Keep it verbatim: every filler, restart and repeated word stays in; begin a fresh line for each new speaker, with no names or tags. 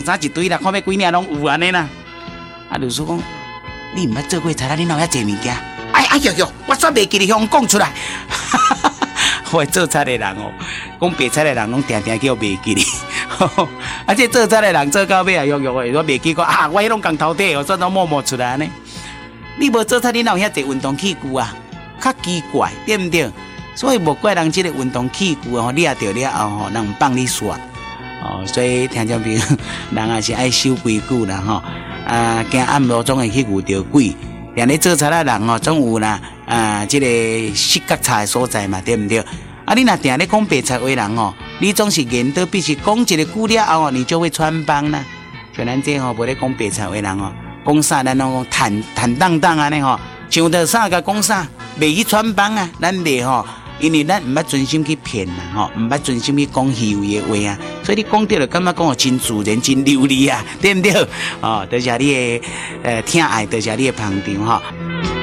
早一堆啦，看要几领拢有安尼啦。啊，律师讲，你毋捌做过菜啦，你哪有遐济物件？哎哎呦呦，我煞袂记你向讲出来。我做菜的人哦，讲白菜的人拢定定叫袂记哩。啊，这做菜的人做到尾啊，喐喐的，我袂记讲啊，我迄拢共头底哦，算都摸摸出来呢。你无做菜，你哪有遐济运动器具啊？较奇怪，对毋对？所以无怪人即个运动器具哦，你也着了后吼，人放你煞哦。所以听众朋友，人也是爱守规矩啦吼。啊，行暗路总会去遇到鬼。连咧做菜的人哦，总有啦啊，即、这个失觉差的所在嘛，对毋对？啊，你若定咧讲白菜话人哦，你总是言多必失，讲一个句了后哦，你就会穿帮啦。像咱这吼，无咧讲白菜话人哦，讲啥咱拢坦坦荡荡安尼吼，想到啥甲讲啥，袂去穿帮啊，咱袂吼。因为咱毋捌专心去骗人吼，毋捌专心去讲虚伪的话啊，所以你讲对了，感觉讲哦真自然、真流利啊，对毋对？哦，多谢你的呃疼爱，多谢你的捧场吼。